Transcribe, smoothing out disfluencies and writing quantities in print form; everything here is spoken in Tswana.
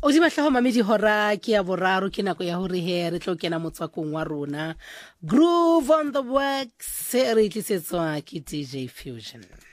O di batla ho mamedi hora ke ya boraro ke nako ya hore he re tlo kena motswakong wa rona Groove on the Works re tlisetswa ke DJ Fusion.